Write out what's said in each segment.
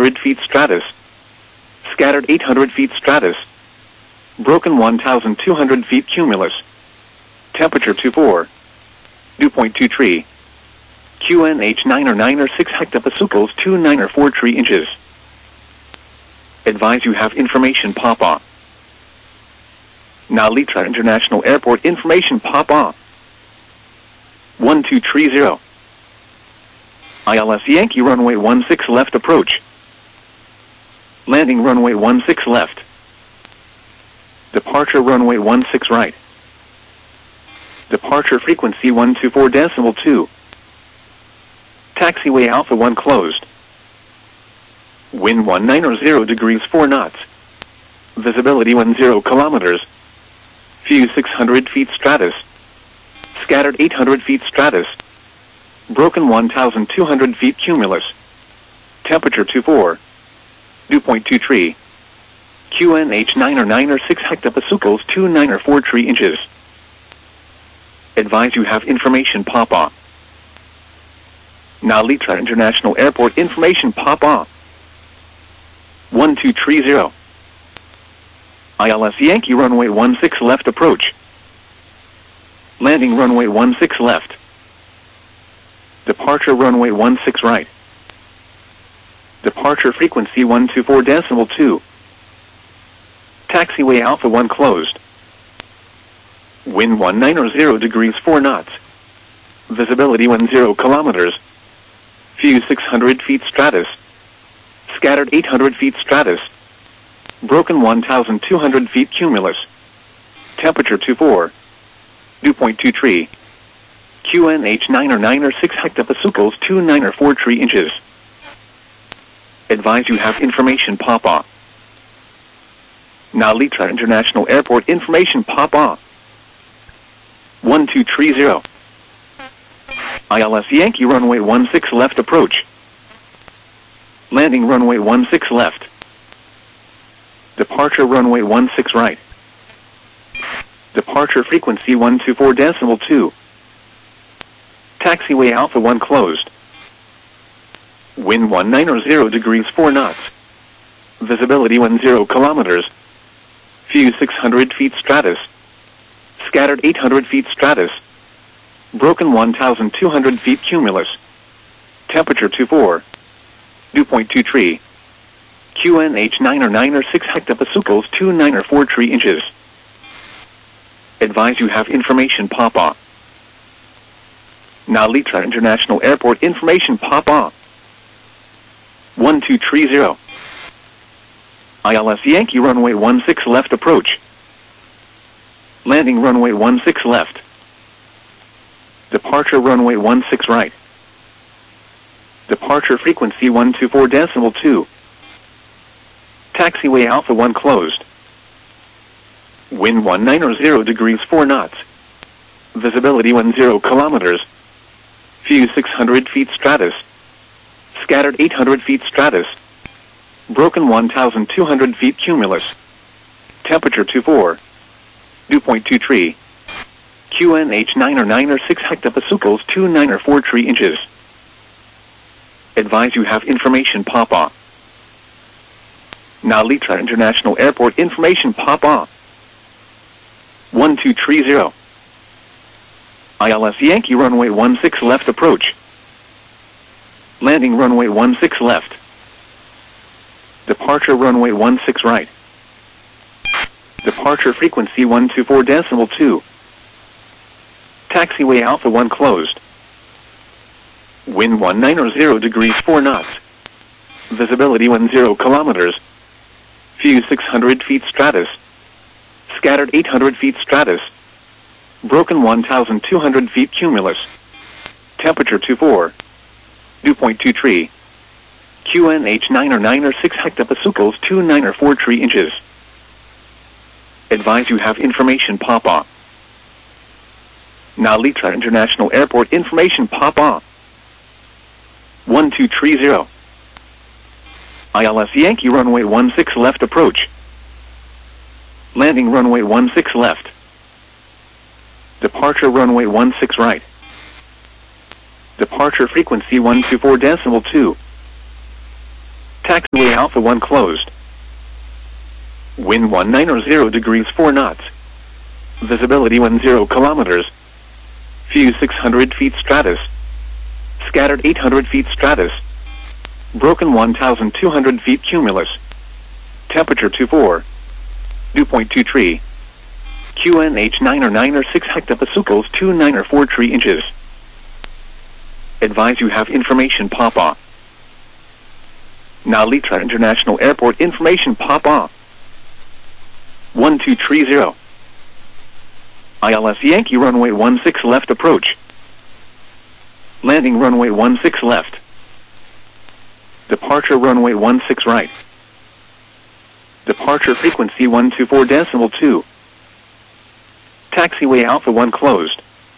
600 feet stratus. Scattered 800 feet stratus. Broken 1,200 feet cumulus. Temperature 24. Dew point 23. QNH 9 or 9 or 6 hectopascals 2 9 or 4 3 inches. Advise you have information pop-on. Nalitra International Airport information pop-on. 1230. ILS Yankee runway 16 left approach. Landing runway 16 left. Departure runway 16 right. Departure frequency 124.2. Taxiway Alpha 1 closed. Wind 190 degrees 4 knots. Visibility 10 kilometers. View 600 feet stratus. Scattered 800 feet stratus. Broken 1,200 feet cumulus. Temperature 24. Dew point 23. QNH 9 or 9 or 6 hectopascals 2 9 or 4 3 inches. Advise you have information pop-on. Nalitra International Airport information pop-on. 1230. ILS Yankee runway 16 left approach. Landing runway 16 left. Departure runway 16 right. Departure frequency 124.2. Taxiway Alpha 1 closed. Wind 190 degrees 4 knots. Visibility 10 kilometers. View 600 feet stratus. Scattered 800 feet stratus. Broken 1,200 feet cumulus. Temperature 24. Dew point 23. QNH 9 or 9 or 6 hectopascals 2 9 or 4 3 inches. Advise you have information pop-on. Nalitra International Airport information pop-on. 1230. ILS Yankee runway 16 left approach. Landing runway 16 left. Departure runway 16 right. Departure frequency 124.2. Taxiway Alpha 1 closed. Wind 190 degrees 4 knots. Visibility 10 kilometers. View 600 feet stratus. Scattered 800 feet stratus. Broken 1,200 feet cumulus. Temperature 24. Dew point 23. QNH 9 or 9 or 6 hectopascals 2 9 or 4 3 inches. Advise you have information pop-on. Nalitra International Airport information pop-on. 1230. ILS Yankee runway 16 left approach. Landing runway 16 left. Departure runway 16 right. Departure frequency 124.2. Taxiway Alpha 1 closed. Wind 190 degrees 4 knots. Visibility 10 kilometers. View 600 feet stratus. Scattered 800 feet stratus. Broken 1,200 feet cumulus. Temperature 24. Dew point 23. QNH 9 or 9 or 6 hectopascals 2 9 or 4 3 inches. Advise you have information pop-on. Nalitra International Airport information pop-on. 1230. ILS Yankee runway 16 left approach. Landing runway 16 left. Departure runway 16 right. Departure frequency 124.2. Taxiway Alpha 1 closed. Wind 190 degrees 4 knots. Visibility 10 kilometers. View 600 feet stratus. Scattered 800 feet stratus. Broken 1,200 feet cumulus. Temperature 24. Dew point 23. QNH 9 or 9 or 6 hectopascals 2 9 or 4 3 inches. Advise you have information pop-on. Nalitra International Airport information pop-on. 1230. ILS Yankee runway 16 left approach. Landing runway 16 left. Departure runway 16 right. Departure frequency 124.2. Taxiway Alpha 1 closed. Wind 19 degrees 4 knots. Visibility 10 kilometers. Fuse 600 feet stratus. Scattered 800 feet stratus. Broken 1,200 feet cumulus. Temperature 24. Dew point 23. QNH 9 or 6 hectopascals 29 or 4 tree inches. Advise you have information pop-off. Now Litra International Airport information pop-off. 1230. ILS Yankee runway 16 left approach. Landing runway 16 left. Departure runway 16 right. Departure frequency 124.2. Taxiway Alpha 1 closed.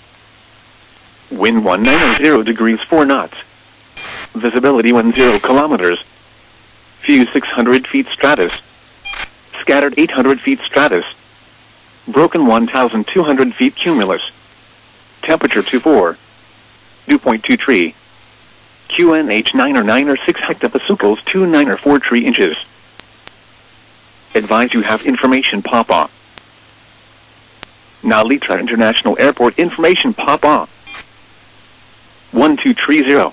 Wind 190 degrees 4 knots. Visibility 10 kilometers. Fuse 600 feet stratus. Scattered 800 feet stratus. Broken 1,200 feet cumulus. Temperature 24. Dew point 23. QNH 9 or 6 hectopascals 29 or 4 tree inches. Advise you have information pop-off. Now Litra International Airport information pop-off. 1230.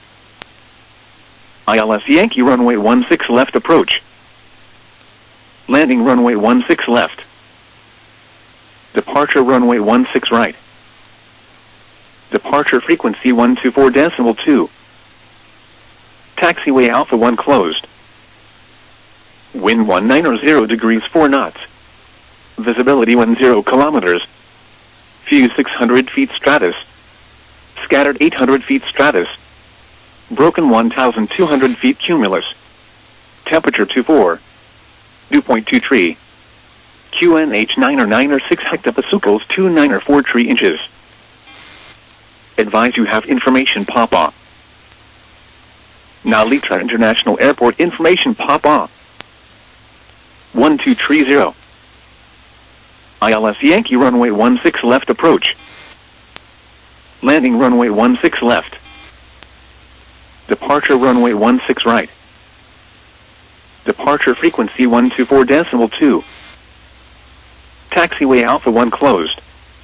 ILS Yankee runway 16 left approach. Landing runway 16 left. Departure runway 16 right. Departure frequency 124.2. Taxiway Alpha 1 closed. Wind 190 degrees 4 knots. Visibility 10 kilometers. Fuse 600 feet stratus. Scattered 800 feet stratus. Broken 1,200 feet cumulus. Temperature 24. Dew point 23. QNH 9 or 6 hectopascals 29 or 4 tree inches. Advise you have information pop-off. Now Litra International Airport information pop-off. 1230. ILS Yankee runway 16 left approach. Landing runway 16 left. Departure runway 16 right. Departure frequency 124.2. Taxiway Alpha 1 closed.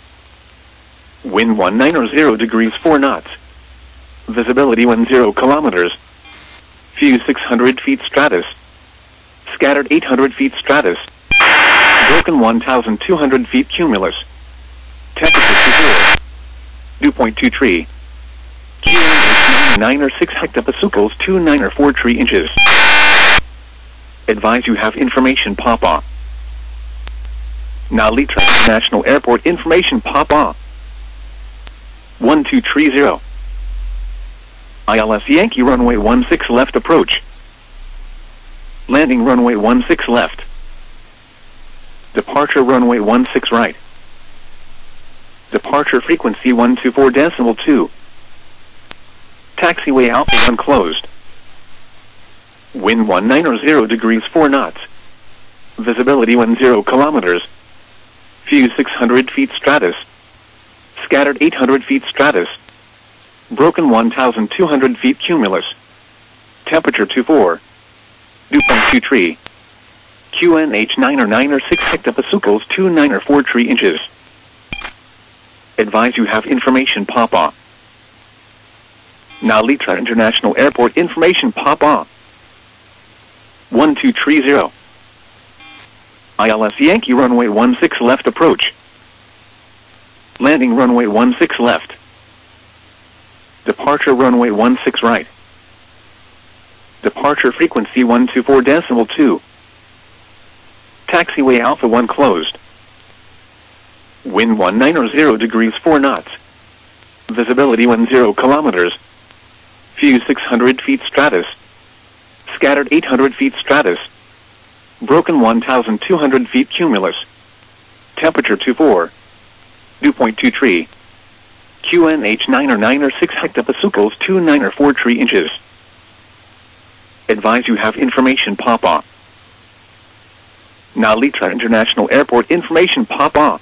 Wind 190 degrees 4 knots. Visibility 10 kilometers. Fuse 600 feet stratus. Scattered 800 feet stratus. Broken 1,200 feet cumulus. Temperature 0. Dew point 23. QNH 9 or 6 hectopascals 29 or 4 tree inches. Advise you have information pop-off. Now Litra International Airport information pop-off. 1230. ILS Yankee runway 16 left approach. Landing runway 16 left. Departure runway 16 right. Departure frequency 124.2. Taxiway Alpha 1 closed. Wind 190 degrees 4 knots. Visibility 10 kilometers. Fuse 600 feet stratus. Scattered 800 feet stratus. Broken 1,200 feet cumulus. Temperature 24. Dew point 23. QNH 9 or 6 hectopascals 29 or 4 tree inches. Advise you have information pop-off. Now Litra International Airport information pop-off. 1230. ILS Yankee runway 16 left approach. Landing runway 16 left. Departure runway 16 right. Departure frequency 124.2. Taxiway Alpha 1 closed. Wind 190 degrees 4 knots. Visibility 10 kilometers. Fuse 600 feet stratus. Scattered 800 feet stratus. Broken 1,200 feet cumulus. Temperature 24. Dew point 23. QNH 9 or 6 hectopascals 29 or 4 tree inches. Advise you have information pop-off. Now Litra International Airport information pop-off.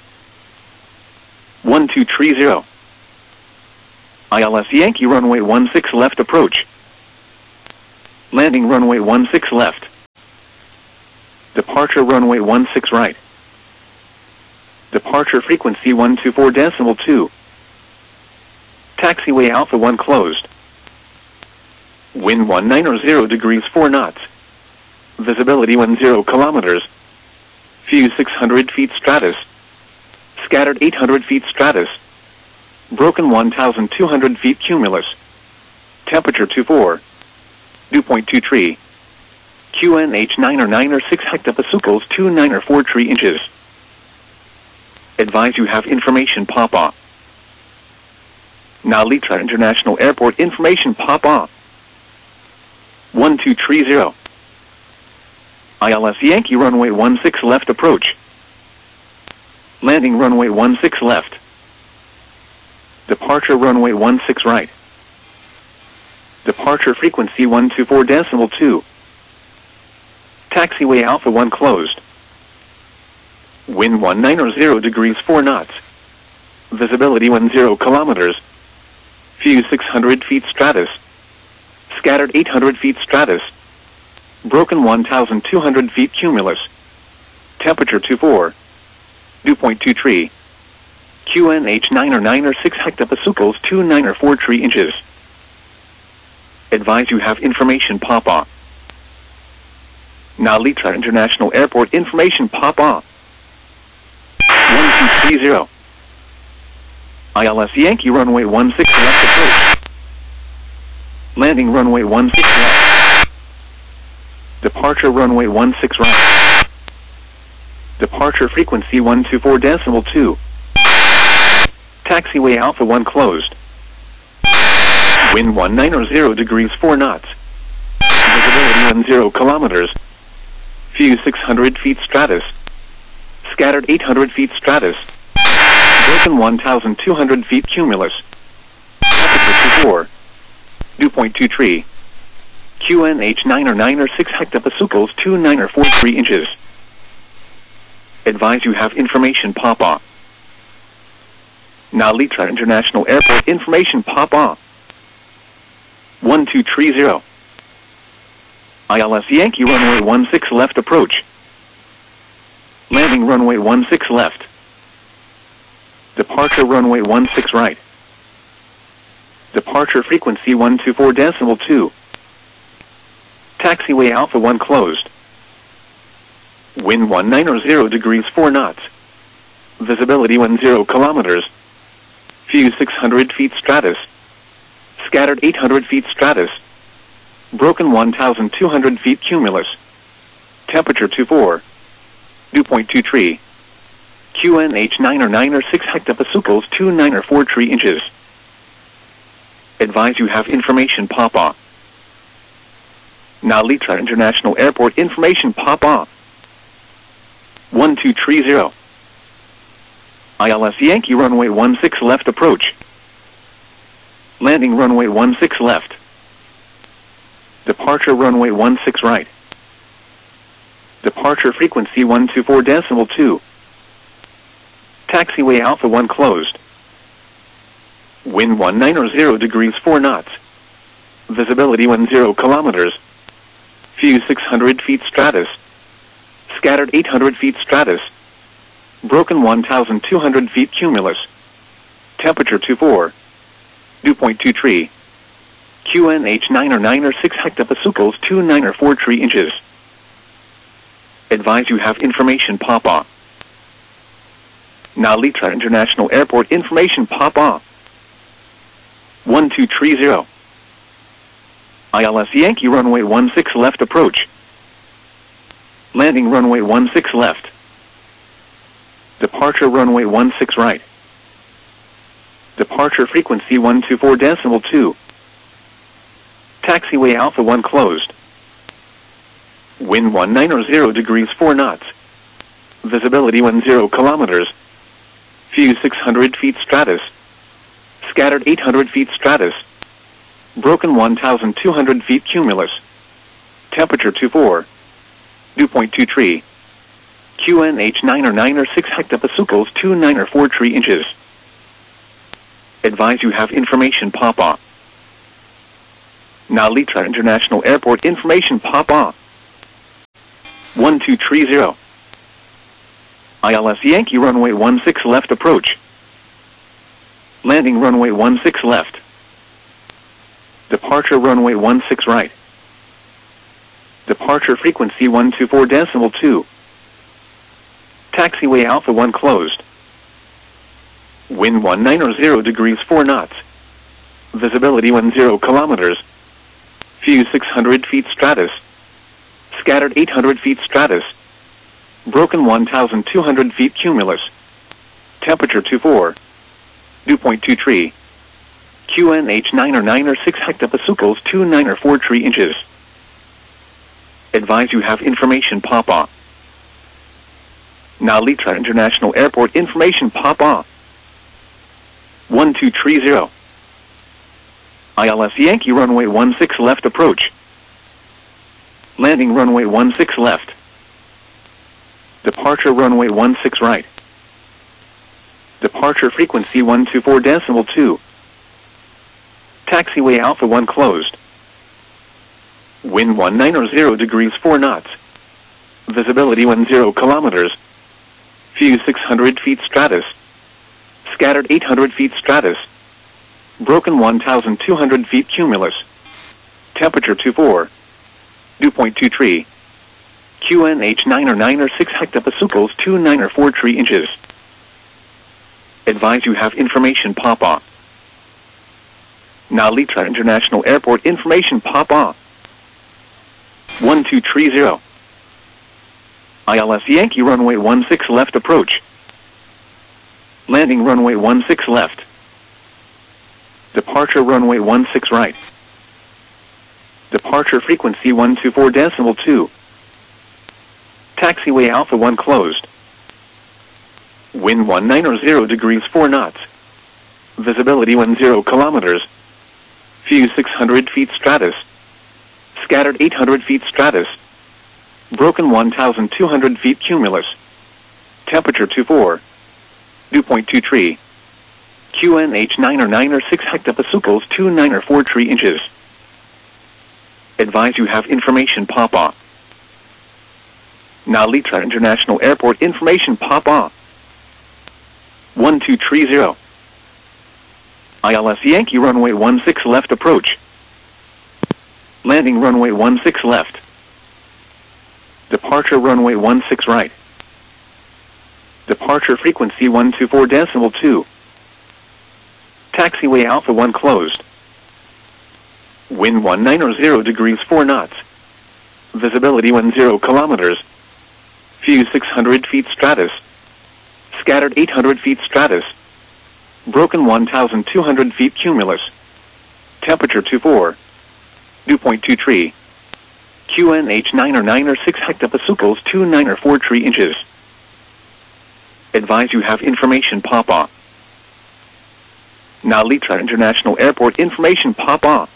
1230. ILS Yankee runway 16 left approach. Landing runway 16 left. Departure runway 16 right. Departure frequency 124.2. Taxiway Alpha 1 closed. Wind 190 degrees 4 knots. Visibility 10 kilometers. View 600 feet stratus. Scattered 800 feet stratus. Broken 1,200 feet cumulus. Temperature 24. Dew point 23. QNH 9 or 9 or 6 hectopascals 2 9 or 4 3 inches. Advise you have information pop off. Nalitra International Airport information pop off. 1230. ILS Yankee runway 16 left approach. Landing runway 16 left. Departure runway 16 right. Departure frequency 124.2. Taxiway Alpha 1 closed. Wind 190 degrees 4 knots. Visibility 10 kilometers. View 600 feet stratus. Scattered 800 feet stratus. Broken 1,200 feet cumulus. Temperature 24. Dew point 23. QNH 9 or 9 or 6 hectopascals 2 9 or 4 3 inches. Advise you have information pop off. Nalitra International Airport information pop off. 1230. ILS Yankee runway 16 left approach. Landing runway 16 left. Departure runway 16 right. Departure frequency 124.2. Taxiway Alpha 1 closed. Wind 190 degrees 4 knots. Visibility 10 kilometers. View 600 feet stratus. Scattered 800 feet stratus. Broken 1,200 feet cumulus. Temperature 24. Dew point 23. QNH 9 or 9 or 6 hectopascals 2 9 or 4 3 inches. Advise you have information pop off. Nalitra International Airport information pop off. 1230. ILS Yankee runway 16 left approach. Landing runway 16 left. Departure runway 16 right. Departure frequency 124.2. Taxiway Alpha 1 closed. Wind 190 degrees 4 knots. Visibility 10 kilometers. View 600 feet stratus. Scattered 800 feet stratus. Broken 1,200 feet cumulus. Temperature 24. Dew point 23. QNH 9 or 9 or 6 hectopascals 2 9 or 4 3 inches. Advise you have information pop off. Nalitra International Airport information pop off. 1230. ILS Yankee runway 16 left approach. Landing runway 16 left. Departure runway 16 right. Departure frequency 124.2. Taxiway Alpha 1 closed. Wind 190 degrees 4 knots. Visibility 10 kilometers. View 600 feet stratus. Scattered 800 feet stratus. Broken 1,200 feet cumulus. Temperature 24. Dew point 23. QNH 9 or 9 or 6 hectopascals 2 9 or 4 3 inches. Advise you have information pop off. Nalitra International Airport information pop off. 1230. ILS Yankee runway 16 left approach. Landing runway 16 left. Departure runway 16 right. Departure frequency 124.2. Taxiway Alpha 1 closed. Wind 190 degrees 4 knots. Visibility 10 kilometers. View 600 feet stratus. Scattered 800 feet stratus. Broken 1,200 feet cumulus. Temperature 24. Dew point 23. QNH 9 or 9 or 6 hectopascals 2 9 or 4 3 inches. Advise you have information pop off. Now Litra International Airport information pop-up. 1230. ILS Yankee runway 16 left approach. Landing runway 16 left. Departure runway 16 right. Departure frequency 124.2. Taxiway Alpha 1 closed. Wind 19 degrees 4 knots. Visibility 10 kilometers. View 600 feet stratus. Scattered 800 feet stratus. Broken 1,200 feet cumulus. Temperature 24. Dew point 23. QNH 906 hectopascals 2943 inches. Advise you have information pop-up. Now Litra International Airport information pop-up. 1230. ILS Yankee runway 16 left approach. Landing runway 16 left. Departure runway 16 right. Departure frequency 124.2. Taxiway Alpha 1 closed. Wind 190 degrees 4 knots. Visibility 10 kilometers. View 600 feet stratus. Scattered 800 feet stratus. Broken 1,200 feet cumulus. Temperature 24. Dew point 23. QNH 906 hectopascals 2943 inches. Advise you have information pop-up. Now Litra International Airport information pop-up. 1230. ILS Yankee runway 16 left approach. Landing runway 16 left. Departure runway 16 right. Departure frequency 124.2. Taxiway Alpha 1 closed. Wind 190 degrees 4 knots. Visibility 10 kilometers. View 600 feet stratus. Scattered 800 feet stratus. Broken 1,200 feet cumulus. Temperature 24. Dew point 23. QNH 906 hectopascals 2943 inches. Advise you have information pop-up. Now Litra International Airport information pop-up. 1230. ILS Yankee runway 16 left approach. Landing runway 16 left. Departure runway 16 right. Departure frequency 124.2. Taxiway Alpha 1 closed. Wind 190 degrees 4 knots. Visibility 10 kilometers. View 600 feet stratus. Scattered 800 feet stratus. Broken 1,200 feet cumulus. Temperature 24. Dew point 23. QNH 906 hectopascals 2943 inches. Advise you have information pop-up. Now Litra International Airport information pop-up.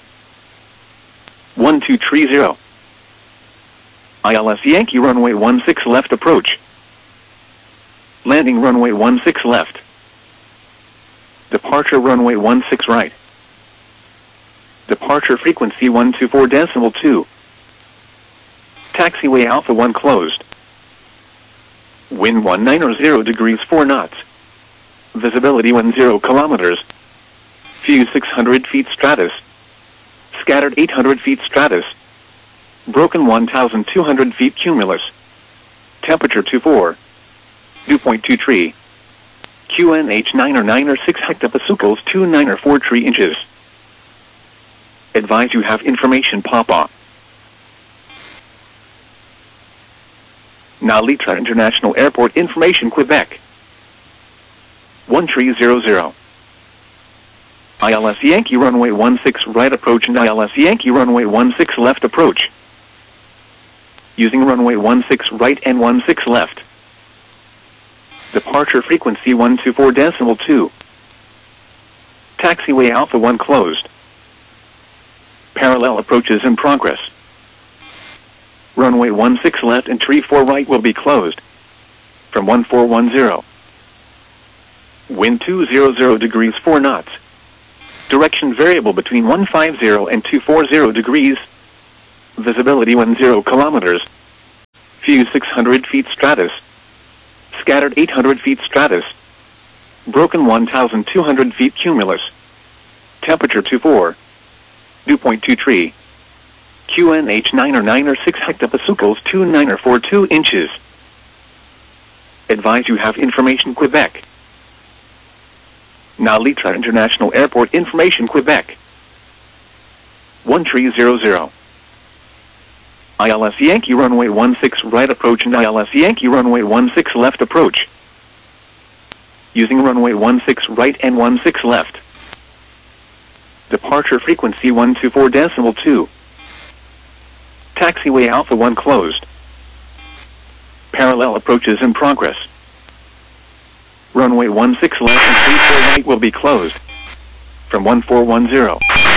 1230. ILS Yankee runway 16 left approach. Landing runway 16 left. Departure runway 16 right. Departure frequency 124.2. Taxiway Alpha 1 closed. Wind 190 degrees 4 knots. Visibility 10 kilometers. View 600 feet stratus. Scattered 800 feet stratus. Broken 1,200 feet cumulus. Temperature 24. Dew point 23. QNH 906 hectopascals 2943 inches. Advise you have information pop-up. Now Litra International Airport information Quebec. 1300. ILS Yankee runway 16 right approach and ILS Yankee runway 16 left approach. Using runway 16 right and 16 left. Departure frequency 124.2. Taxiway Alpha 1 closed. Parallel approaches in progress. Runway 16 left and 34 right will be closed. From 1410. Wind 200 degrees 4 knots. Direction variable between 150 and 240 degrees. Visibility 10 kilometers. View 600 feet stratus. Scattered 800 feet stratus. Broken 1,200 feet cumulus. Temperature 24. Dew point 23. QNH 9 or 9 or 6 hectopascals 2 9 or 4 2 inches. Advise you have information Quebec. Now Litra International Airport information Quebec. 1300. ILS Yankee runway 16 right approach and ILS Yankee runway 16 left approach. Using runway 16 right and 16 left. Departure frequency 124.2. Taxiway Alpha 1 closed. Parallel approaches in progress. Runway 16 left and 34 right will be closed. From 1410.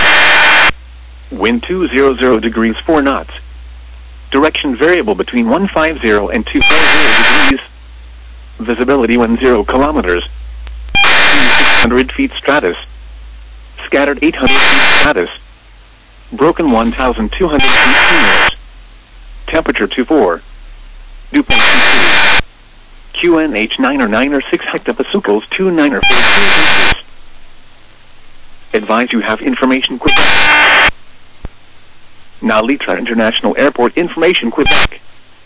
Wind 200 degrees 4 knots. Direction variable between 150 and 240 degrees. Visibility 10 kilometers. 600 feet stratus. Scattered 800 feet stratus. Broken 1,200 feet cumulus. Temperature 24. Dew point 23. QNH 9 or 9 or 6 hectopascals 2 9 or 4 2 inches. Advise you have information Quebec. Now Litra International Airport information Quebec.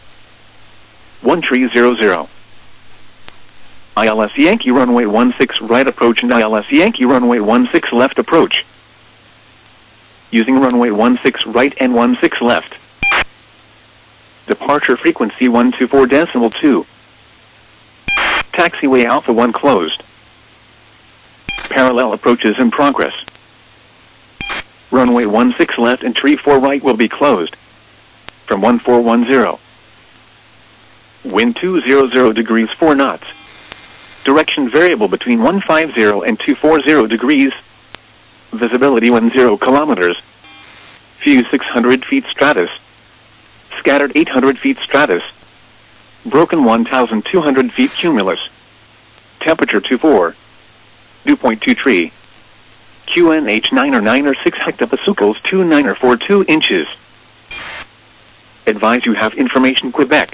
1300. ILS Yankee runway 16 right approach and ILS Yankee runway 16 left approach. Using runway 16 right and 16 left. Departure frequency 124.2. Taxiway Alpha 1 closed. Parallel approaches in progress. Runway 16 left and 34 right will be closed. From 1410. Wind 200 degrees 4 knots. Direction variable between 150 and 240 degrees. Visibility 10 kilometers. View 600 feet stratus. Scattered 800 feet stratus. Broken 1,200 feet cumulus. Temperature 24. Dew point 23. QNH 9 or 9 or 6 hectopascals 2 9 or 4 2 inches. Advise you have information Quebec.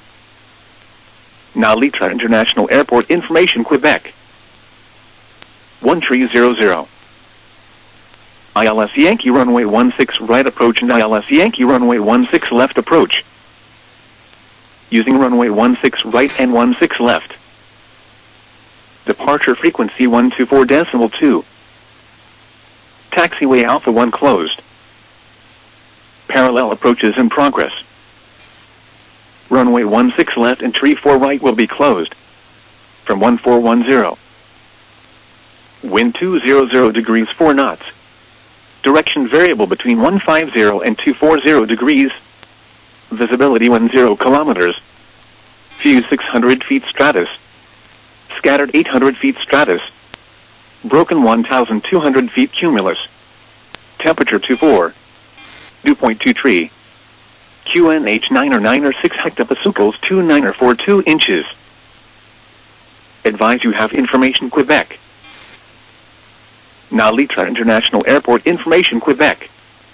Now Litra International Airport information Quebec. 1300. ILS Yankee runway 16 right approach and ILS Yankee runway 16 left approach. Using runway 16 right and 16 left. Departure frequency 124.2. Taxiway Alpha 1 closed. Parallel approaches in progress. Runway 16 left and 34 right will be closed. From 1410. Wind 200 degrees 4 knots. Direction variable between 150 and 240 degrees. Visibility 10 kilometers. View 600 feet stratus. Scattered 800 feet stratus. Broken 1,200 feet cumulus. Temperature 24. Dew point 23. QNH 9 or 9 or 6 hectopascals 2 9 or 4 2 inches. Advise you have information Quebec. Now Litra International Airport information Quebec.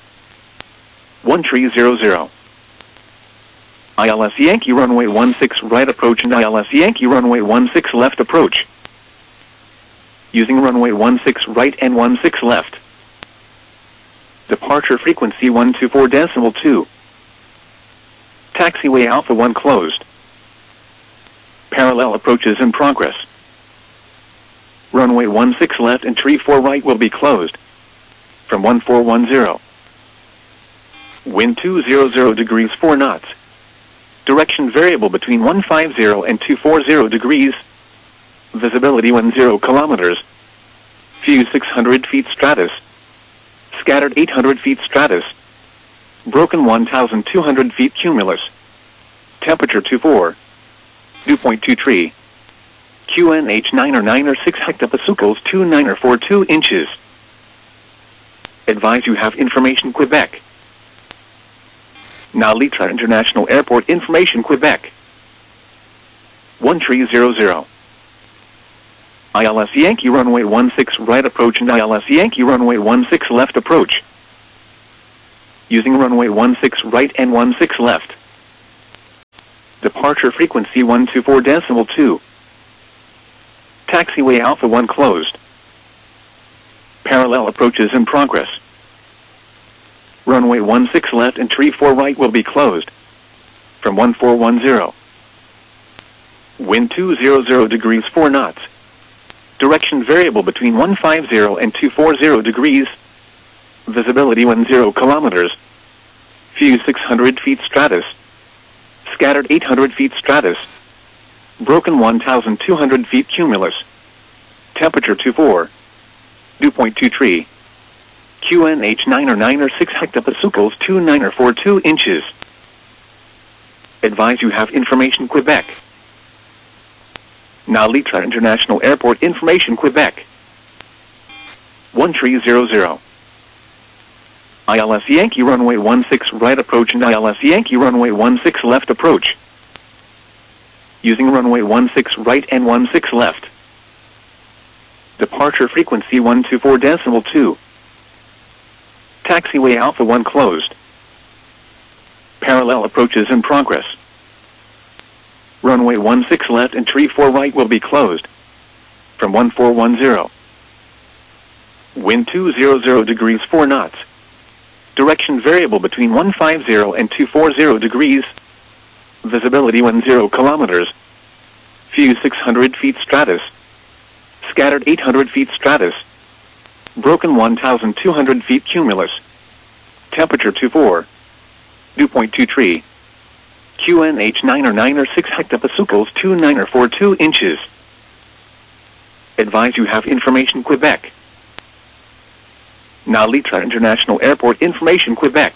1300. ILS Yankee runway 16 right approach and ILS Yankee runway 16 left approach. Using runway 16 right and 16 left. Departure frequency 124.2. Taxiway Alpha 1 closed. Parallel approaches in progress. Runway 16 left and 34 right will be closed. From 1410. Wind 200 degrees 4 knots. Direction variable between 150 and 240 degrees. Visibility 10 kilometers. View 600 feet stratus. Scattered 800 feet stratus. Broken 1,200 feet cumulus. Temperature 24. Dew point 23. QNH 9 or 9 or 6 hectopascals 2 9 or 4 2 inches. Advise you have information Quebec. Now Litra International Airport information Quebec. 1300. ILS Yankee runway 16 right approach and ILS Yankee runway 16 left approach. Using runway 16 right and 16 left. Departure frequency 124.2. Taxiway Alpha 1 closed. Parallel approaches in progress. Runway 16 left and tree 4 right will be closed. From 1410. Wind 200 degrees 4 knots. Direction variable between 150 and 240 degrees. Visibility 10 kilometers. View 600 feet stratus. Scattered 800 feet stratus. Broken 1,200 feet cumulus. Temperature 24. Dew point 23. QNH 9 or 9 or 6 hectopascals 29 or 42 inches. Advise you have information Quebec. Now Litra International Airport information Quebec. 1300. ILS Yankee runway 16 right approach and ILS Yankee runway 16 left approach. Using runway 16 right and 16 left. Departure frequency 124.2. Taxiway Alpha 1 closed. Parallel approaches in progress. Runway 16 left and tree 4 right will be closed. From 1410. Wind 200 degrees 4 knots. Direction variable between 150 and 240 degrees. Visibility 10 kilometers. View 600 feet stratus. Scattered 800 feet stratus. Broken 1,200 feet cumulus. Temperature 24. Dew point 23. QNH 9 or 9 or 6 hectopascals 29 or 42 inches. Advise you have information Quebec. Now Litra International Airport information Quebec.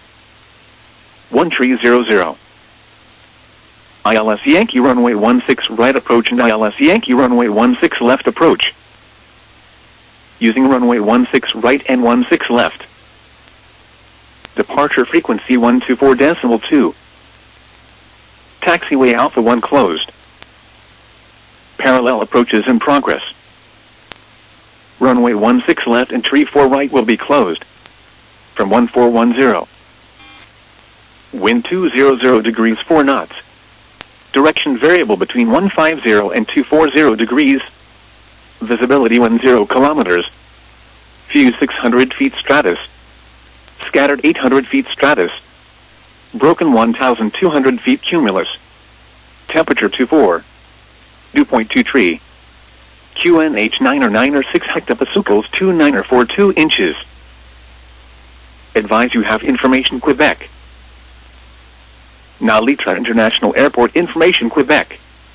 1300. ILS Yankee runway 16 right approach and ILS Yankee runway 16 left approach. Using runway 16 right and 16 left. Departure frequency 124.2. Taxiway Alpha 1 closed. Parallel approaches in progress. Runway 16 left and tree 4 right will be closed. From 1410. Wind 200 degrees 4 knots. Direction variable between 150 and 240 degrees. Visibility 10 kilometers. View 600 feet stratus. Scattered 800 feet stratus. Broken 1,200 feet cumulus. Temperature 24. Dew point 23. QNH 9 or 9 or 6 hectopascals 29 or 42 inches. Advise you have information Quebec. Now Litra International Airport information Quebec.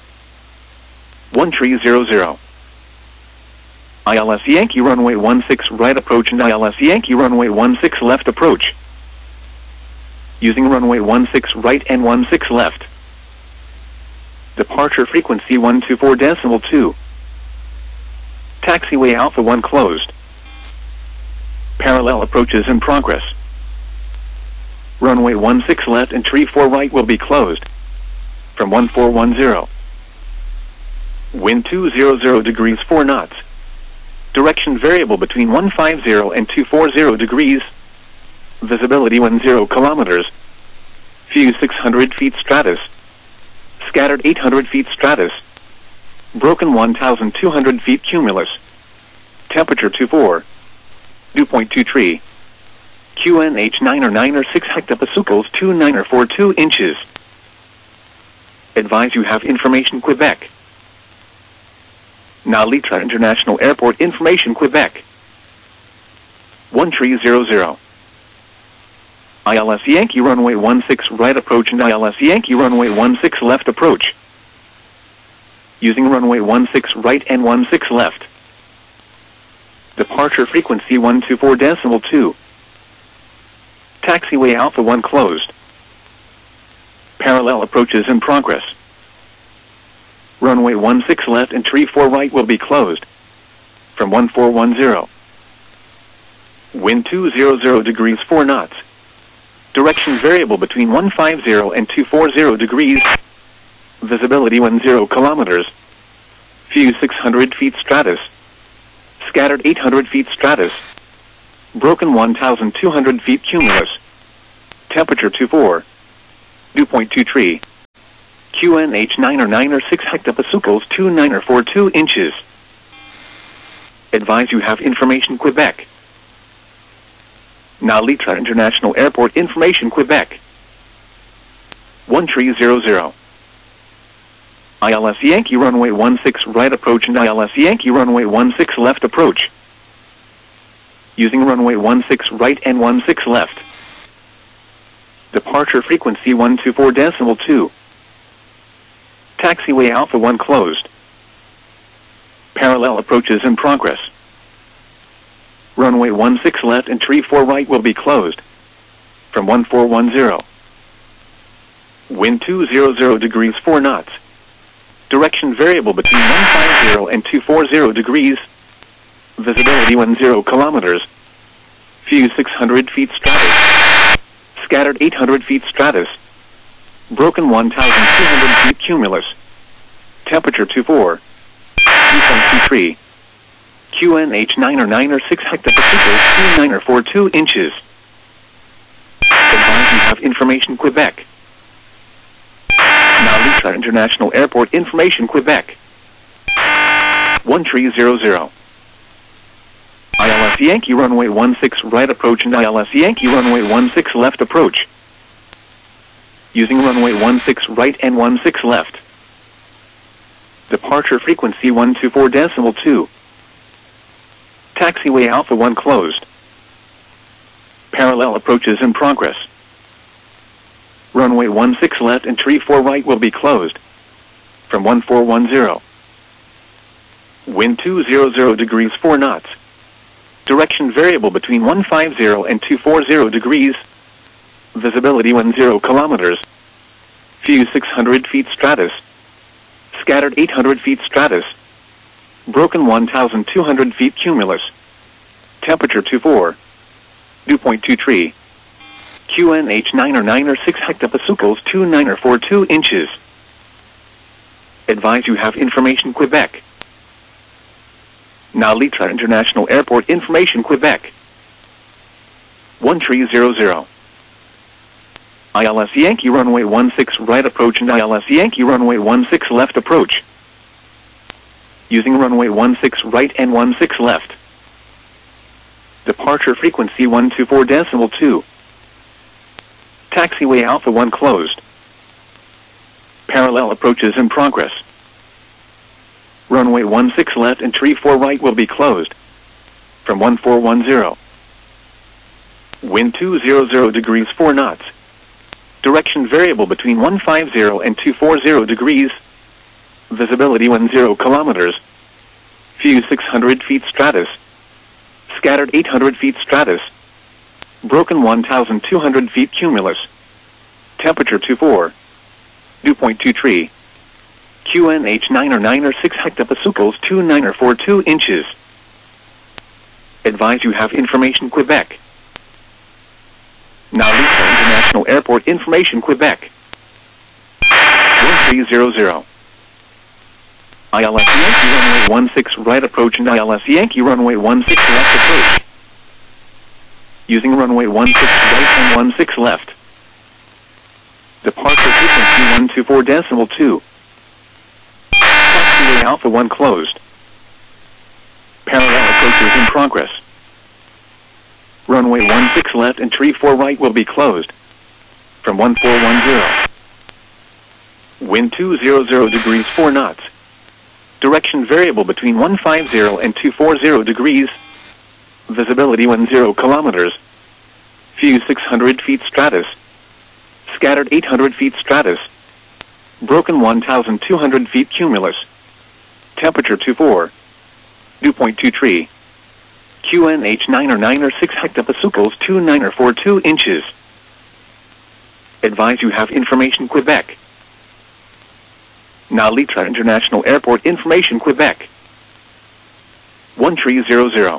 1300. ILS Yankee runway 16 right approach and ILS Yankee runway 16 left approach. Using runway 16 right and 16 left. Departure frequency 124.2. Taxiway Alpha 1 closed. Parallel approaches in progress. Runway 16 left and tree 4 right will be closed. From 1410. Wind 200 degrees 4 knots. Direction variable between 150 and 240 degrees. Visibility 10 kilometers. View 600 feet stratus. Scattered 800 feet stratus. Broken 1,200 feet cumulus. Temperature 24. Dew point 23. QNH 9 or 9 or 6 hectopascals 29 or 42 inches. Advise you have information Quebec. Now Litra International Airport information Quebec. 1300. ILS Yankee runway 16 right approach and ILS Yankee runway 16 left approach. Using runway 16 right and 16 left. Departure frequency 124.2. Taxiway Alpha 1 closed. Parallel approaches in progress. Runway 16 left and tree 4 right will be closed. From 1410. Wind 200 degrees 4 knots. Direction variable between 150 and 240 degrees. Visibility 10 kilometers. Fuse 600 feet stratus. Scattered 800 feet stratus. Broken 1,200 feet cumulus. Temperature 24. Dew point 23. QNH 9 or 9 or 6 hectopascals 29 or 42 inches. Advise you have information Quebec. Nalitra International Airport information Quebec. 1300. ILS Yankee runway 16 right approach and ILS Yankee runway 16 left approach. Using runway 16 right and 16 left. Departure frequency 124.2. Taxiway Alpha 1 closed. Parallel approaches in progress. Runway 16 left and 34 right will be closed. From 1410. Wind 200 degrees 4 knots. Direction variable between 150 and 240 degrees. Visibility 10 kilometers. Fuse 600 feet stratus. Scattered 800 feet stratus. Broken 1,200 feet cumulus. Temperature 24. Dew point 23. QNH 9 or 9 or 6 hectopascals 29 or 42 inches. Advise you have information Quebec. Nalitra International Airport information Quebec. 1300. ILS Yankee runway 16 right approach and ILS Yankee runway 16 left approach. Using runway 16 right and 16 left. Departure frequency 124.2. Taxiway Alpha 1 closed. Parallel approaches in progress. Runway 16 left and 34 right will be closed. From 1410. Wind 200 degrees 4 knots. Direction variable between 150 and 240 degrees. Visibility 10 kilometers. Fuse 600 feet stratus. Scattered 800 feet stratus. Broken 1,200 feet cumulus. Temperature 24. Dew point 23. QNH 9 or 9 or 6 hectopascals 29 or 42 inches. Advise you have information Quebec. Nalitra International Airport information Quebec. 1300. ILS Yankee runway 16 right approach and ILS Yankee runway 16 left approach. Using runway 16 right and 16 left. Departure frequency 124.2. Taxiway Alpha 1 closed. Parallel approaches in progress. Runway 16 left and 34 right will be closed. From 1410. Wind 200 degrees 4 knots. Direction variable between 150 and 240 degrees. Visibility 10 kilometers. Fuse 600 feet stratus. Scattered 800 feet stratus. Broken 1,200 feet cumulus. Temperature 24. Dew point 23. QNH 9 or 9 or 6 hectopascals 29 or 42 inches. Advise you have information Quebec. Nalitra International Airport information Quebec. 1300. ILS Yankee runway 16 right approach and ILS Yankee runway 16 left approach. Using runway 16 right and 16 left. Departure frequency 124.2. Taxiway Alpha 1 closed. Parallel approaches in progress. Runway 16 left and 34 right will be closed. From 1410. Wind 200 degrees 4 knots. Direction variable between 150 and 240 degrees. Visibility 10 kilometers. Fuse 600 feet stratus. Scattered 800 feet stratus. Broken 1,200 feet cumulus. Temperature 24. Dew point 23. QNH 9 or 9 or 6 hectopascals 29 or 42 inches. Advise you have information Quebec. Nalitra International Airport information Quebec. 1300.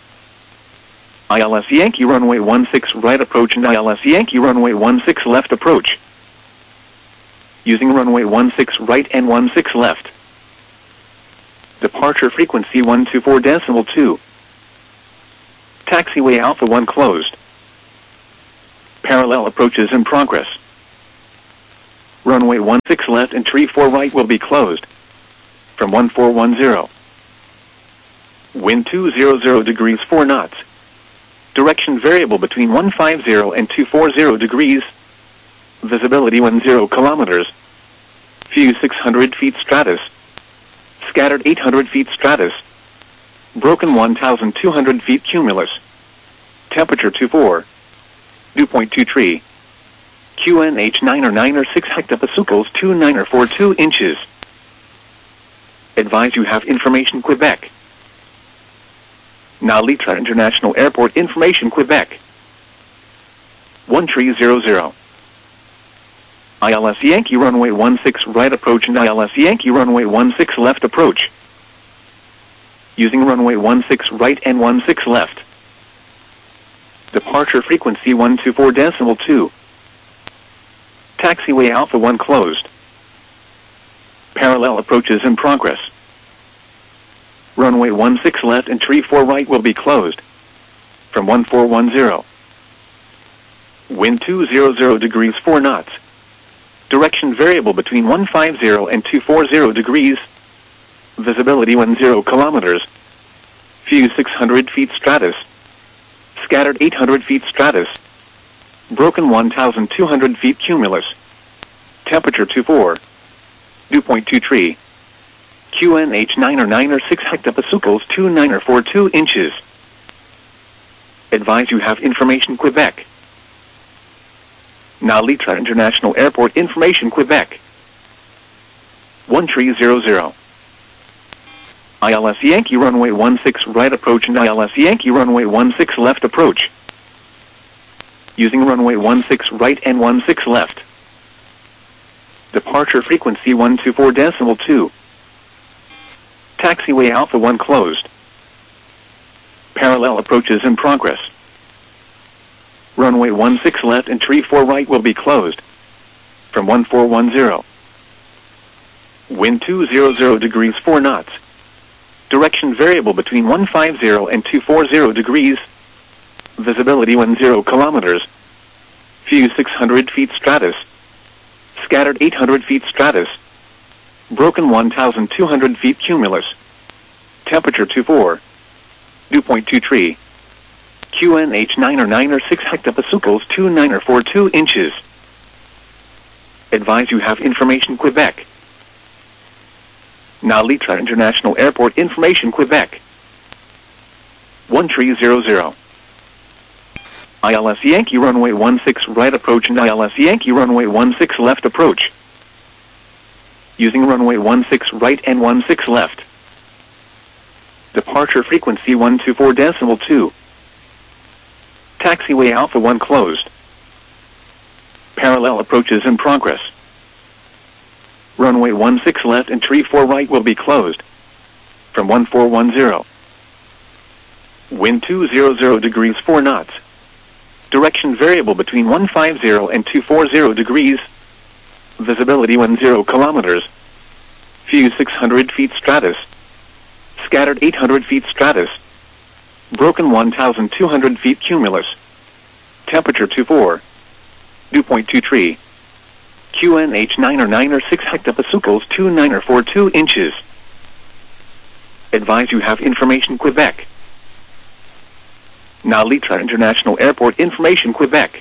ILS Yankee runway 16 right approach and ILS Yankee runway 16 left approach. Using runway 16 right and 16 left. Departure frequency 124.2. Taxiway Alpha 1 closed. Parallel approaches in progress. Runway 16 left and tree 4 right will be closed. From 1410. Wind 200 degrees 4 knots. Direction variable between 150 and 240 degrees. Visibility 10 kilometers. View 600 feet stratus. Scattered 800 feet stratus. Broken 1,200 feet cumulus. Temperature 24. Dew point 23. QNH 9 or 9 or 6 hectopascals 29 or 42 inches. Advise you have information Quebec. Now Litra International Airport information Quebec. 1300. ILS Yankee runway 16 right approach and ILS Yankee runway 16 left approach. Using runway 16 right and 16 left. Departure frequency 124.2. Taxiway Alpha 1 closed. Parallel approaches in progress. Runway 16 left and tree 4 right will be closed. From 1410. Wind 200 degrees 4 knots. Direction variable between 150 and 240 degrees. Visibility 10 kilometers. View 600 feet stratus. Scattered 800 feet stratus. Broken 1,200 feet cumulus. Temperature 24. Dew point 23. QNH 9 or 9 or 6 hectopascals 29 or 42 inches. Advise you have information Quebec. Now Litra International Airport information Quebec. 1300. ILS Yankee runway 16 right approach and ILS Yankee runway 16 left approach. Using runway 16 right and 16 left. Departure frequency 124.2. Taxiway Alpha 1 closed. Parallel approaches in progress. Runway 16 left and tree 4 right will be closed. From 1410. Wind 200 degrees 4 knots. Direction variable between 150 and 240 degrees. Visibility 10 kilometers. View 600 feet stratus. Scattered 800 feet stratus. Broken 1,200 feet cumulus. Temperature 24. Dew point 23. QNH 9 or 9 or 6 hectopascals 29 or 42 inches. Advise you have information Quebec. Now Litra International Airport information Quebec. 1300. ILS Yankee runway 16 right approach and ILS Yankee runway 16 left approach. Using runway 16 right and 16 left. Departure frequency 124.2. Taxiway Alpha 1 closed. Parallel approaches in progress. Runway 16 left and tree 4 right will be closed. From 1410. Wind 200 degrees 4 knots. Direction variable between 150 and 240 degrees. Visibility 10 kilometers. View 600 feet stratus. Scattered 800 feet stratus. Broken 1,200 feet cumulus. Temperature 24. Dew point 23. QNH 9 or 9 or 6 hectopascals 29 or 42 inches. Advise you have information Quebec. Now Litra International Airport information Quebec.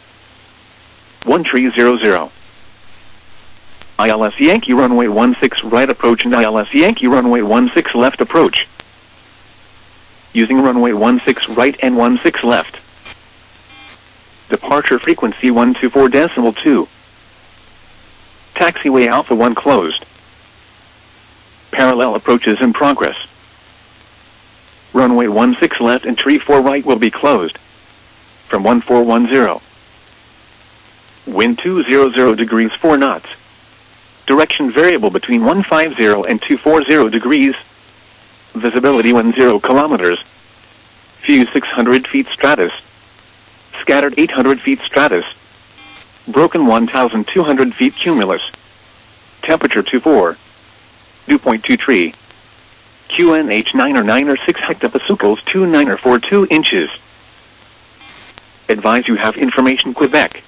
1300. ILS Yankee runway 16 right approach and ILS Yankee runway 16 left approach. Using runway 16 right and 16 left. Departure frequency 124.2. Taxiway Alpha 1 closed. Parallel approaches in progress. Runway 16 left and tree 4 right will be closed. From 1410. Wind 200 degrees 4 knots. Direction variable between 150 and 240 degrees. Visibility 10 kilometers. View 600 feet stratus. Scattered 800 feet stratus. Broken 1,200 feet cumulus. Temperature 24. Dew point 23. QNH 906 hectopascals 2942 inches. Advise you have information Quebec.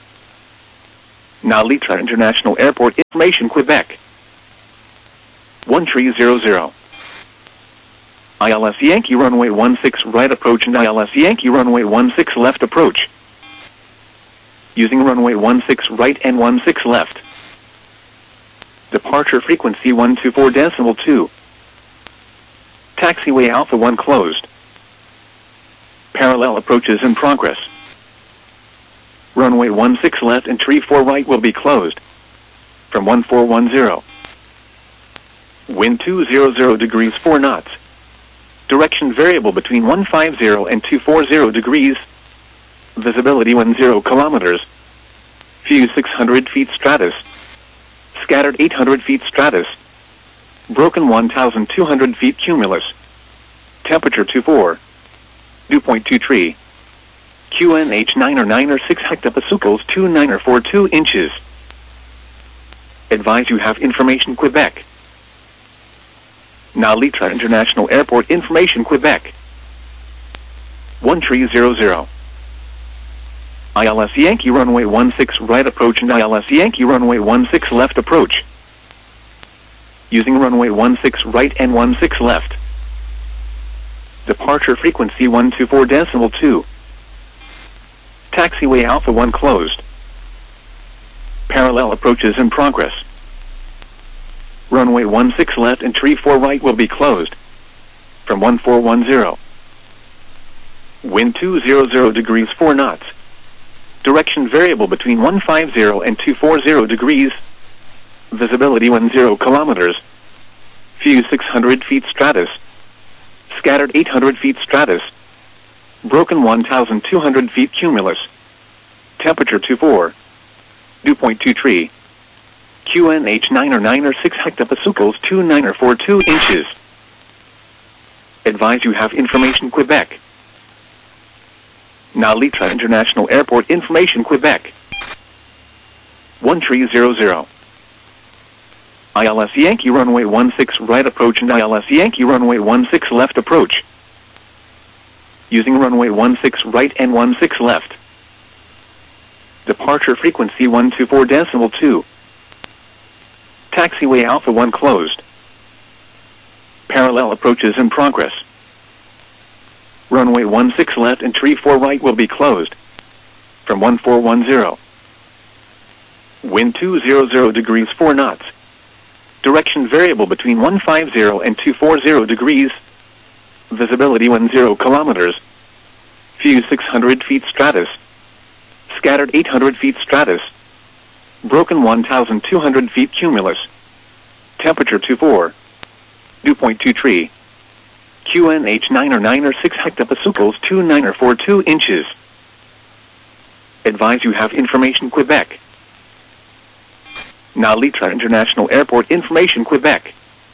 Nalitra International Airport information Quebec. 1300. ILS Yankee runway 16 right approach and ILS Yankee runway 16 left approach. Using runway 16 right and 16 left. Departure frequency 124.2. Taxiway Alpha 1 closed. Parallel approaches in progress. Runway 16 left and tree 4 right will be closed. From 1410. Wind 200 degrees 4 knots. Direction variable between 150 and 240 degrees. Visibility 10 kilometers. View 600 feet stratus. Scattered 800 feet stratus. Broken 1,200 feet cumulus. Temperature 24. Dew point 23. QNH 906 hectopascals 2942 inches. Advise you have information Quebec. Nalitra International Airport information Quebec. 1300. ILS Yankee runway 16 right approach and ILS Yankee runway 16 left approach. Using runway 16 right and 16 left. Departure frequency 124.2. Taxiway Alpha 1 closed. Parallel approaches in progress. Runway 16 left and tree 4 right will be closed. From 1410. Wind 200 degrees 4 knots. Direction variable between 150 and 240 degrees. Visibility 10 kilometers. View 600 feet stratus. Scattered 800 feet stratus. Broken 1,200 feet cumulus. Temperature 24. Dew point 23. QNH 906 hectopascals 2942 inches. Advise you have information Quebec. Nalitra International Airport information Quebec. 1300. ILS Yankee runway 16 right approach and ILS Yankee runway 16 left approach. Using runway 16 right and 16 left. Departure frequency 124.2. Taxiway Alpha 1 closed. Parallel approaches in progress. Runway 16 left and tree 4 right will be closed. From 1410. Wind 200 degrees 4 knots. Direction variable between 150 and 240 degrees. Visibility 10 kilometers. View 600 feet stratus. Scattered 800 feet stratus. Broken 1,200 feet cumulus. Temperature 24. Dew point 23. QNH 906 hectopascals 2942 inches. Advise you have information Quebec. Nalitra International Airport information Quebec.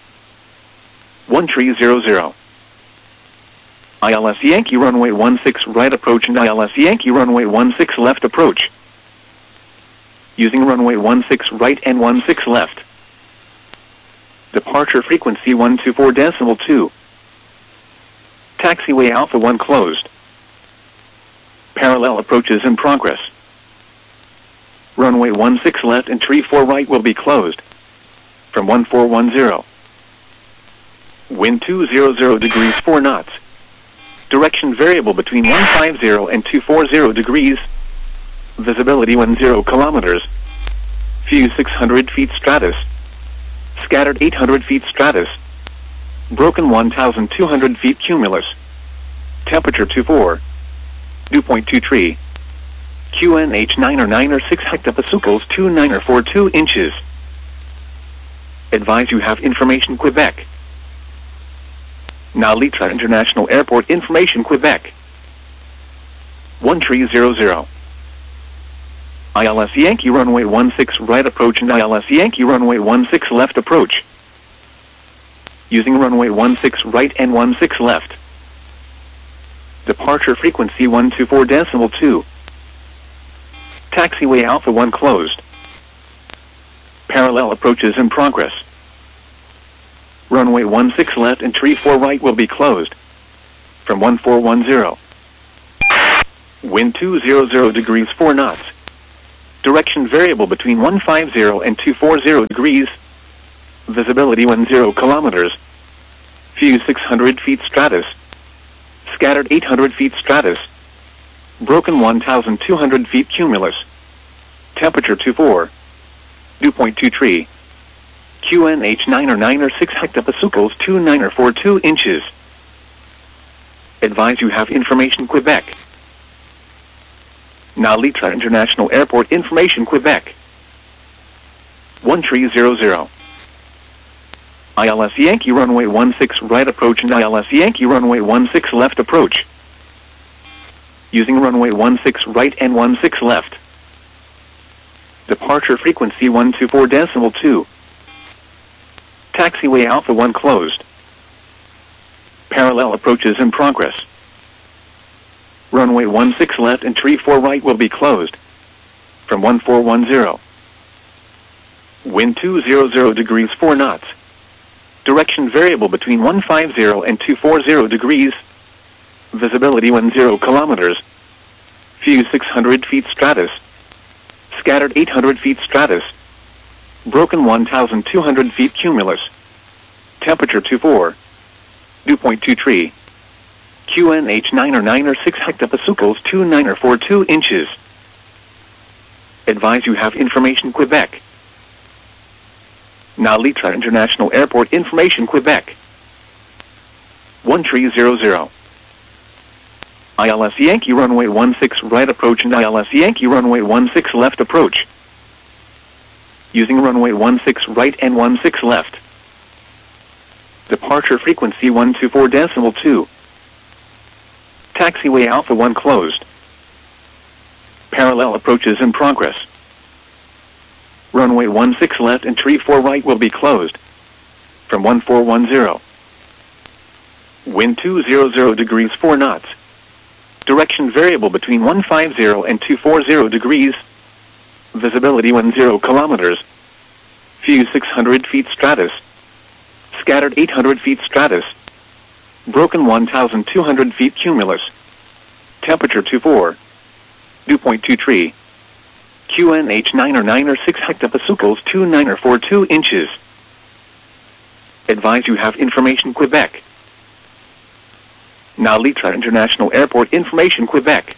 1300. ILS Yankee runway 16 right approach and ILS Yankee runway 16 left approach. Using runway 16 right and 16 left. Departure frequency 124.2. Taxiway Alpha 1 closed. Parallel approaches in progress. Runway 16 left and tree 4 right will be closed. From 1410. Wind 200 degrees 4 knots. Direction variable between 150 and 240 degrees. Visibility 10 kilometers. View 600 feet stratus. Scattered 800 feet stratus. Broken 1,200 feet cumulus. Temperature 24. Dew point 23. QNH 906 hectopascals 2942 inches. Advise you have information Quebec. Nalitra International Airport information Quebec. 1300. ILS Yankee runway 16 right approach and ILS Yankee runway 16 left approach. Using runway 16 right and 16 left. Departure frequency 124.2. Taxiway Alpha 1 closed. Parallel approaches in progress. Runway 16 left and tree 4 right will be closed. From 1410. Wind 200 degrees 4 knots. Direction variable between 150 and 240 degrees. Visibility 10 kilometers. View 600 feet stratus. Scattered 800 feet stratus. Broken 1,200 feet cumulus. Temperature 24. Dew point 23. QNH 9 or 9 or 6 hectopascals 29 or 42 inches. Advise you have information Quebec. Nalitra International Airport information Quebec. 1300. ILS Yankee runway 16 right approach and ILS Yankee runway 16 left approach. Using runway 16 right and 16 left. Departure frequency 124.2. Taxiway Alpha 1 closed. Parallel approaches in progress. Runway 16 left and tree 4 right will be closed. From 1410. Wind 200 degrees 4 knots. Direction variable between 150 and 240 degrees. Visibility 10 kilometers. View 600 feet stratus. Scattered 800 feet stratus. Broken 1,200 feet cumulus. Temperature 24. Dew point 23. QNH 9 or 9 or 6 hectopascals 29 or 42 inches. Advise you have information Quebec. Nalitra International Airport information Quebec. 1300. ILS Yankee runway 16 right approach and ILS Yankee runway 16 left approach. Using runway 16 right and 16 left. Departure frequency 124.2. Taxiway Alpha 1 closed. Parallel approaches in progress. Runway 16 left and tree 4 right will be closed. From 1410. Wind 200 degrees 4 knots. Direction variable between 150 and 240 degrees. Visibility 10 kilometers. View 600 feet stratus. Scattered 800 feet stratus. Broken 1,200 feet cumulus. Temperature 24. Dew point 23. QNH 9 or 9 or 6 hectopascals 29 or 42 inches. Advise you have information Quebec. Nalitra International Airport information Quebec.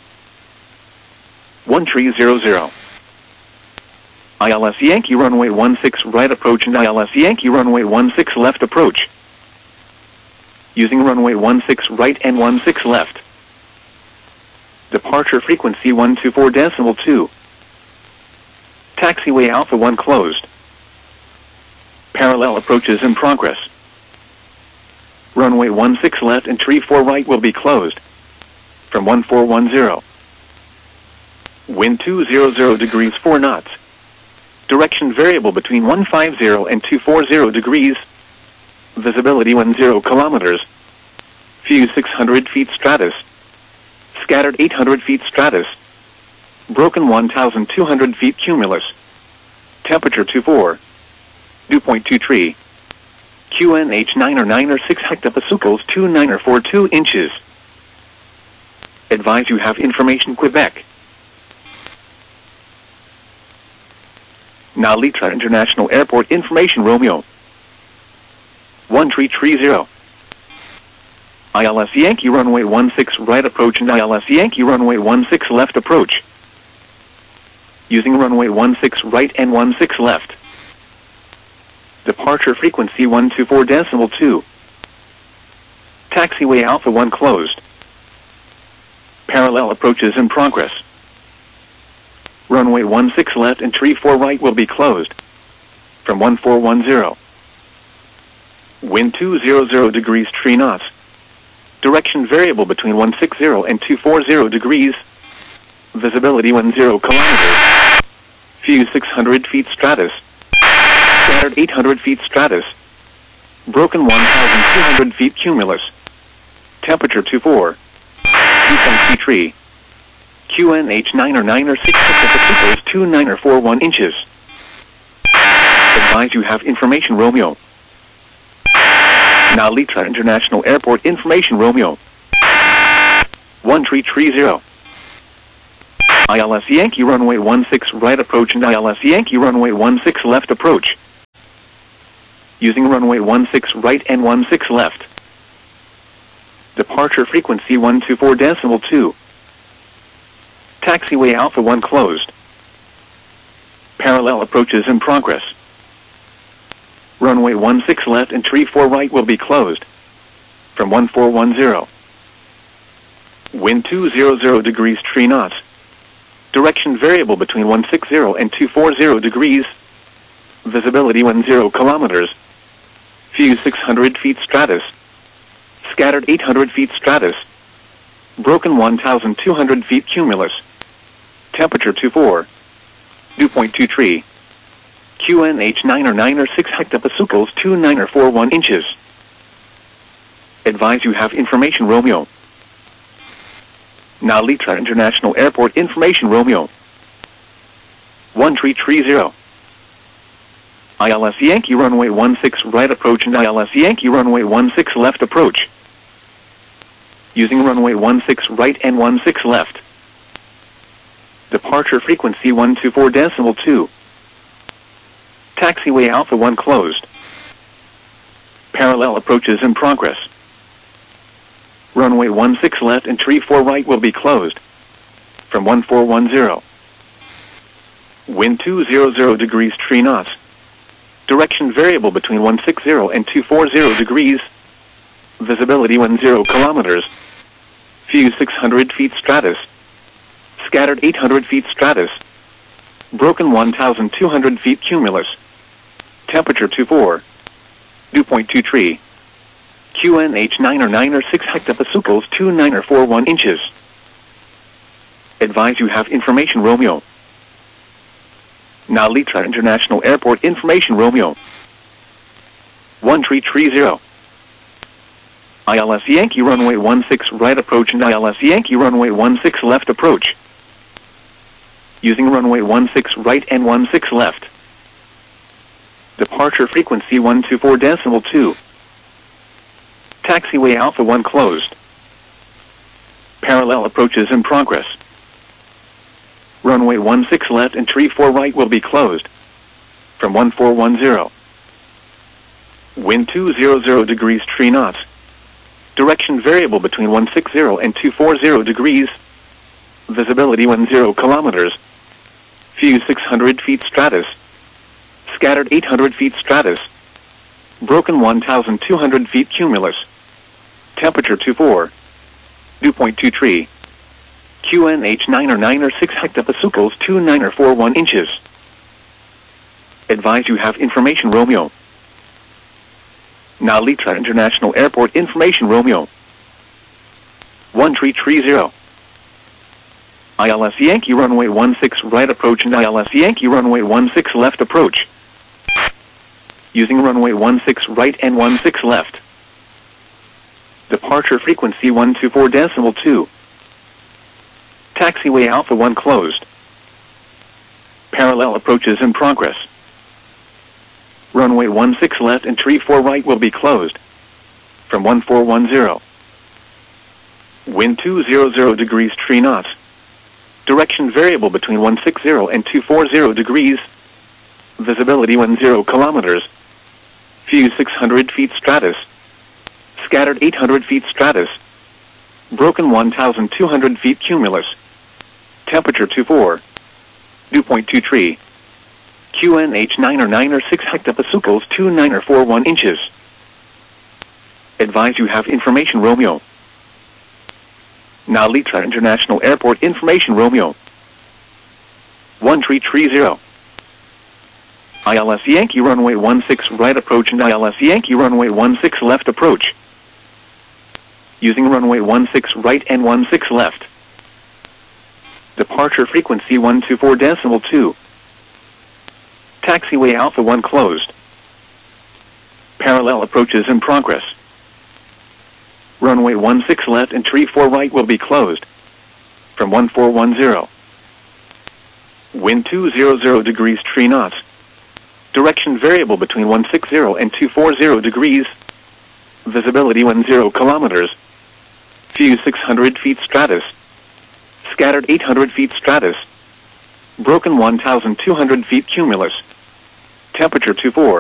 1300. ILS Yankee runway 16 right approach and ILS Yankee runway 16 left approach. Using runway 16 right and 16 left. Departure frequency 124.2. Taxiway Alpha 1 closed. Parallel approaches in progress. Runway 16 left and tree 4 right will be closed. From 1410. Wind 200 degrees 4 knots. Direction variable between 150 and 240 degrees. Visibility 10 kilometers. View 600 feet stratus. Scattered 800 feet stratus. Broken 1,200 feet cumulus. Temperature 24. Dew point 23. QNH 9 or 9 or 6 hectopascals 29 or 42 inches. Advise you have information Quebec. Nalitra International Airport information Romeo. 1330. ILS Yankee runway 16 right approach and ILS Yankee runway 16 left approach. Using runway 16 right and 16 left. Departure frequency 124.2. Taxiway Alpha 1 closed. Parallel approaches in progress. Runway 16 left and tree 4 right will be closed. From 1410. Wind 200 degrees 3 knots. Direction variable between 160 and 240 degrees. Visibility 10 kilometers. View 600 feet stratus. Scattered 800 feet stratus. Broken 1,200 feet cumulus. Temperature 24. Dew point 23. QNH 9 or 9 or 6 hectopascals 29 or 41 inches. Advise you have information Romeo. Now Litra International Airport information Romeo. 1330. ILS Yankee runway 16 right approach and ILS Yankee runway 16 left approach. Using runway 16 right and 16 left. Departure frequency 124.2. Taxiway Alpha 1 closed. Parallel approaches in progress. Runway 16 left and 34 right will be closed. From 1410. Wind 200 degrees 3 knots. Direction variable between 160 and 240 degrees. Visibility 10 kilometers. View 600 feet stratus. Scattered 800 feet stratus. Broken 1,200 feet cumulus. Temperature 24. Dew point 23. QNH 9 or 9 or 6 hectopascals 29 or 41 inches. Advise you have information Romeo. Now Litra International Airport information Romeo. 1330. ILS Yankee runway 16 right approach and ILS Yankee runway 16 left approach. Using runway 16 right and 16 left. Departure frequency 124.2. Taxiway Alpha 1 closed. Parallel approaches in progress. Runway 16 left and 34 right will be closed. From 1410. Wind 200 degrees 3 knots. Direction variable between 160 and 240 degrees. Visibility 10 kilometers. View 600 feet stratus. Scattered 800 feet stratus. Broken 1,200 feet cumulus. Temperature 24. Dew point 23. QNH 9 or 9 or 6 hectopascals 29 or 41 inches. Advise you have information Romeo. Now Litra International Airport information Romeo. 1330. ILS Yankee runway 16 right approach and ILS Yankee runway 16 left approach. Using runway 16 right and 16 left. Departure frequency 124.2. Taxiway Alpha 1 closed. Parallel approaches in progress. Runway 16 left and 34 right will be closed. From 1410. Wind 200 degrees 3 knots. Direction variable between 160 and 240 degrees. Visibility 10 kilometers. View 600 feet stratus. Scattered 800 feet stratus. Broken 1,200 feet cumulus. Temperature 24. Dew point 23. QNH 9 or 9 or 6 hectopascals 29 or 41 inches. Advise you have information Romeo. Now Litra International Airport information Romeo. 1330. ILS Yankee runway 16 right approach and ILS Yankee runway 16 left approach. Using runway 16 right and 16 left. Departure frequency 124.2. Taxiway Alpha 1 closed. Parallel approaches in progress. Runway 16 left and 34 right will be closed. From 1410. Wind 200 degrees 3 knots. Direction variable between 160 and 240 degrees. Visibility 10 kilometers. View 600 feet stratus. Scattered 800 feet stratus. Broken 1,200 feet cumulus. Temperature 24. Dew point 23. QNH 9 or 9 or 6 hectopascals 29 or 41 inches. Advise you have information Romeo. Now Litra International Airport information Romeo. 1330. ILS Yankee runway 16 right approach and ILS Yankee runway 16 left approach. Using runway 16 right and 16 left. Departure frequency 124.2. Taxiway Alpha 1 closed. Parallel approaches in progress. Runway 16 left and 34 right will be closed. From 1410. Wind 200 degrees 3 knots. Direction variable between 160 and 240 degrees. Visibility 10 kilometers. Few 600 feet stratus. Scattered 800 feet stratus. Broken 1,200 feet cumulus. Temperature 24.